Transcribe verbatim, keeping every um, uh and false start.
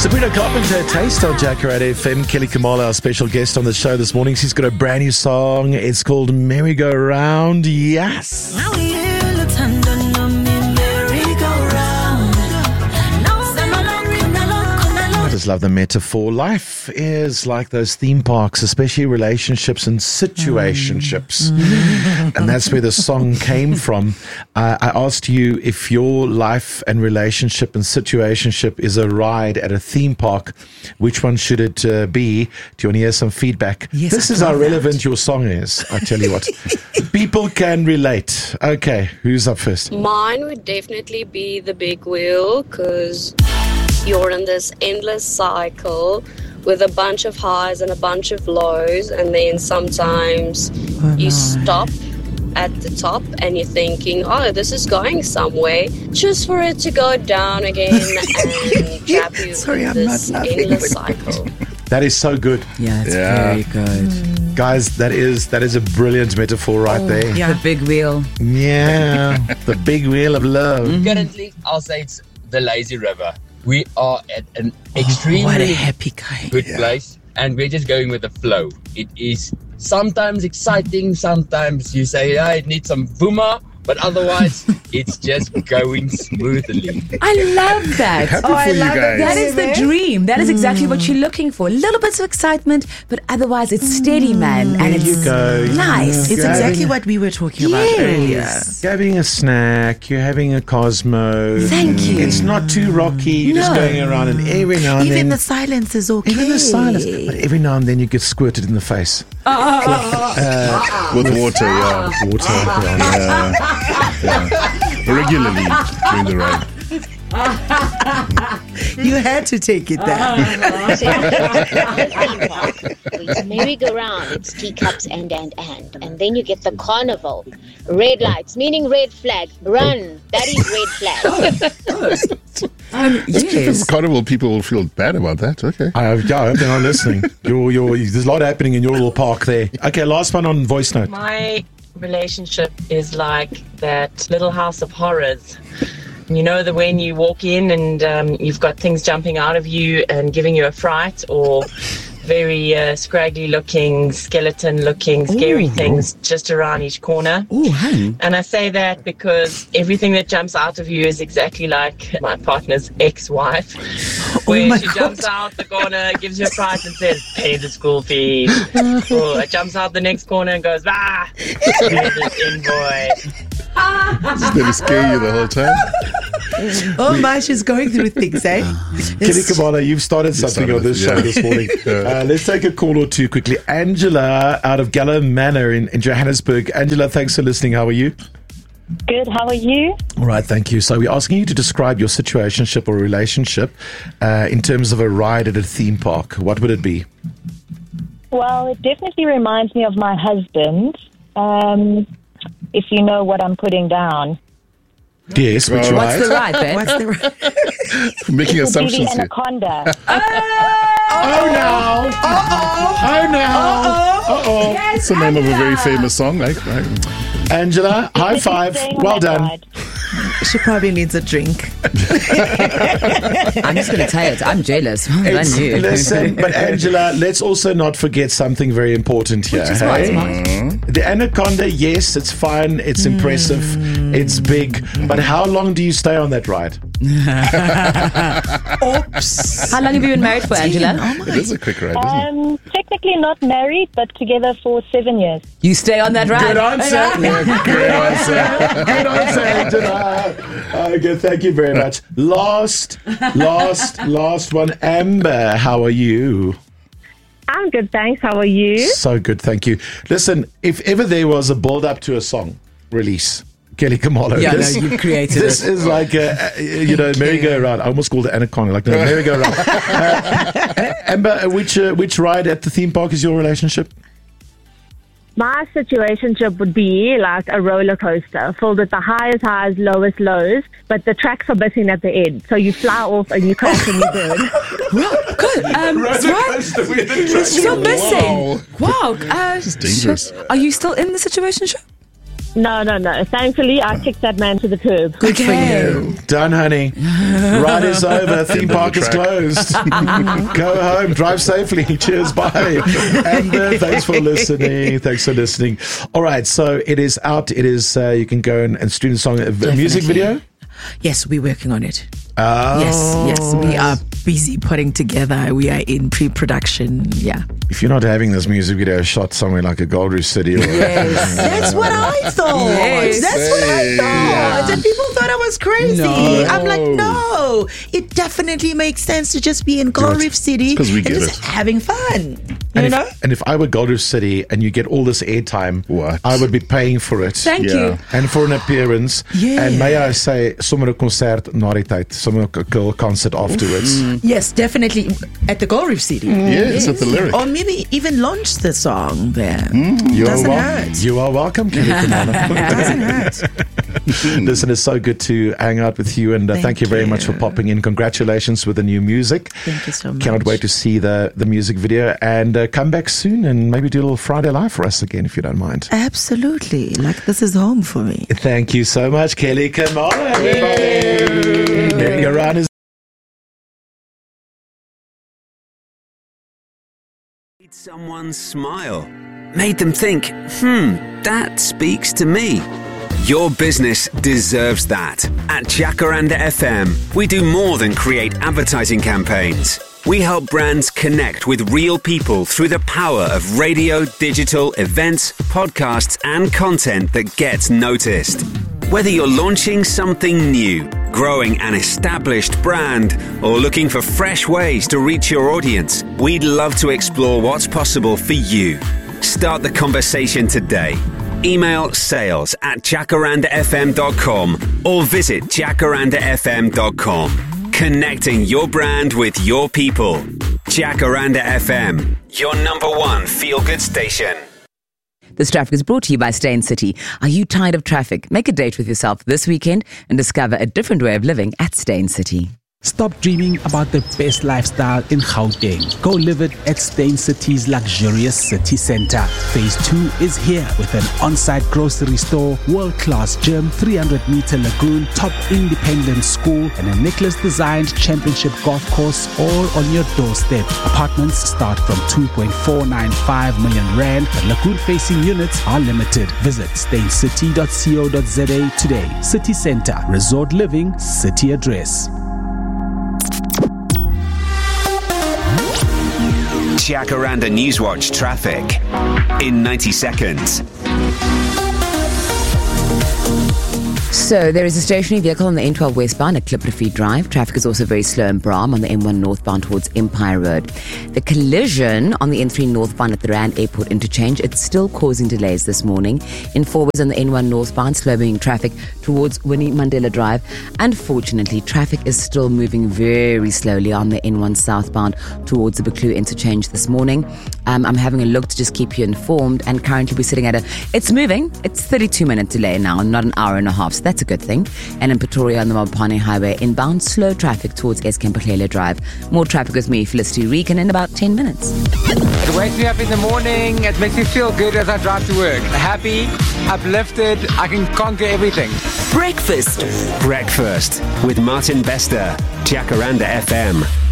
Sabrina Carpenter, Taste on Jacaranda F M. Kelly Kamala, our special guest on the show this morning. She's got a brand new song. It's called Merry Go Round. Yes. I just love the metaphor. Life is like those theme parks, especially relationships and situationships. Mm. And that's where the song came from. Uh, I asked you if your life and relationship and situationship is a ride at a theme park, which one should it uh, be? Do you want to hear some feedback? Yes, this I is how love relevant that. your song is, I tell you what. People can relate. Okay, who's up first? Mine would definitely be the big wheel, because you're in this endless cycle with a bunch of highs and a bunch of lows, and then sometimes Oh, you no. stop at the top and you're thinking, oh, this is going somewhere, just for it to go down again and trap you Sorry, in I'm this not laughing. endless cycle. That is so good. Yeah, it's Yeah. very good. Guys, that is that is a brilliant metaphor right there. Yeah. The big wheel. Yeah, the big wheel of love. Currently, I'll say it's the lazy river. We are at an What a extremely happy guy. good place, and we're just going with the flow. It is sometimes exciting, sometimes you say, I need some vuma, but otherwise, it's just going smoothly. I love that. Happy for you guys. That is the dream. That is exactly what you're looking for. A little bit of excitement, but otherwise it's steady, man. And There it's you go. nice. It's Yeah. exactly what we were talking about earlier. Yes. You're having a snack, you're having a Cosmo. Thank you. It's not too rocky, you're just No. going around, and every now and Even then. the silence is okay. even the silence. But every now and then you get squirted in the face. With water, yeah. Water. yeah. Yeah. yeah. Regularly during the ride. You had to take it there. It's merry-go-round, it's teacups and, and, and. And then you get the carnival. Red lights, meaning red flag. Run, that is red flag. Um, yes. Carnival people will feel bad about that. Okay. I have, yeah, I hope they're not listening. You're, you're, there's a lot happening in your little park there. Okay, last one on voice note. My relationship is like that little house of horrors. You know, the when you walk in and um, you've got things jumping out of you and giving you a fright, or very uh, scraggly looking, skeleton looking, scary Ooh. things just around each corner. Oh, honey. And I say that because everything that jumps out of you is exactly like my partner's ex-wife, where my she God. jumps out the corner, gives you a price and says, pay the school fees. Or it jumps out the next corner and goes, ah, pay this invoice. Just let it scare you the whole time. Oh my, she's going through things, eh? Kelly Kamala, you've started something started on this it, show yeah. this morning. Uh, let's take a call or two quickly. Angela out of Gallo Manor in, in Johannesburg. Angela, thanks for listening. How are you? Good, how are you? All right, thank you. So we're asking you to describe your situationship or relationship uh, in terms of a ride at a theme park. What would it be? Well, it definitely reminds me of my husband, um, if you know what I'm putting down. Yes, which Oh. What's the ride? ride, babe? What's the right? Making It would be the assumptions here. Anaconda. Oh, no. Uh-oh. Oh, no. Uh-oh. That's the name of a very famous song. Like, right? Angela, high five. Staying on Well that done. ride. She probably needs a drink. I'm just going to tell you, I'm jealous. Well done, It's- you. listen, but Angela, let's also not forget something very important here. Which is what, hey? Mark? The Anaconda, yes, it's fine, it's impressive, it's big, but how long do you stay on that ride? Oops. How long have you been married for, Angela? Oh my. It is a quick ride, isn't it? Um, technically not married, but together for seven years. You stay on that ride. Good answer. Good answer. Good answer, Angela. Okay, thank you very much. Last, last, last one. Amber, how are you? I'm good, thanks. How are you? So good, thank you. Listen, if ever there was a build-up to a song release, Kelly Kamala. Yeah, this, no, you've created This it. is like a, a you know, merry-go-round. I almost called it Anaconda, like no, merry-go-round. uh, Amber, which uh, which ride at the theme park is your relationship? My situationship would be like a roller coaster, filled with the highest highs, lowest lows, but the tracks are missing at the end. So you fly off and you crash and you burn. Good. Um, right? So missing. Wow. Uh, It's dangerous. Are you still in the situation? No, no, no. Thankfully, I kicked that man to the curb. Good for you. Done, honey. Ride is over. Theme park is closed. Go home. Drive safely. Cheers. Bye. And uh, thanks for listening. Thanks for listening. All right. So it is out. It is, uh, you can go and, and stream the song. A music video? Yes, we're working on it. Oh. Yes, yes. We are busy putting together. We are in pre-production. Yeah. If you're not having this music video shot somewhere like a Gold Rush City or yes. That's what I thought. Yes. That's what I thought. Yeah. And people thought I was crazy. No. I'm like, no. It definitely makes sense to just be in Gold Reef City because we and get just it. having fun. You and know? if, and if I were Gold Rush City and you get all this airtime, What? I would be paying for it. Thank Yeah. you. And for an appearance. Yeah. And may I say, sommer 'n concert na die tyd, sommer 'n concert afterwards. Yes, definitely at the Gold Reef City. Yeah, it's at the Lyric. Or maybe even launch the song there. You are, Doesn't wel- hurt. you are welcome, Kelly Kamala. Doesn't hurt. Listen, it's so good to hang out with you, and uh, thank, Thank you very you. much for popping in. Congratulations with the new music. Thank you so much. Cannot wait to see the, the music video, and uh, come back soon and maybe do a little Friday Live for us again, if you don't mind. Absolutely. Like this is home for me. Thank you so much, Kelly Kamala, everybody. Getting around is Made someone smile. Made them think, hmm, that speaks to me. Your business deserves that. At Jacaranda F M, we do more than create advertising campaigns. We help brands connect with real people through the power of radio, digital, events, podcasts, and content that gets noticed. Whether you're launching something new, growing an established brand, or looking for fresh ways to reach your audience, we'd love to explore what's possible for you. Start the conversation today. Email sales at jacaranda f m dot com or visit jacaranda f m dot com. Connecting your brand with your people. Jacaranda F M, your number one feel-good station. This traffic is brought to you by Stain City. Are you tired of traffic? Make a date with yourself this weekend and discover a different way of living at Stain City. Stop dreaming about the best lifestyle in Gauteng. Go live it at Stain City's luxurious city center. Phase two is here with an on-site grocery store, world-class gym, three hundred meter lagoon, top independent school, and a Nicholas-designed championship golf course all on your doorstep. Apartments start from two point four nine five million rand, but lagoon-facing units are limited. Visit stain city dot co dot za today. City Center, resort living, city address. Jacaranda Newswatch traffic in ninety seconds. So there is a stationary vehicle on the N twelve westbound at Klipperfield Drive. Traffic is also very slow in Braam on the N one northbound towards Empire Road. The collision on the N three northbound at the Rand Airport interchange, it's still causing delays this morning. In forwards on the N one northbound, slow moving traffic towards Winnie Mandela Drive. Unfortunately, traffic is still moving very slowly on the N one southbound towards the Buccleuch interchange this morning. Um, I'm having a look to just keep you informed, and currently we're sitting at a, it's moving, it's thirty-two minute delay now, not an hour and a half, so that's a good thing. And in Pretoria on the Mopane Highway, inbound slow traffic towards Eskempelele Drive. More traffic with me, Felicity Regan, in about ten minutes. It wakes me up in the morning, it makes me feel good as I drive to work. Happy, uplifted, I can conquer everything. Breakfast. Breakfast with Martin Bester, Jacaranda F M.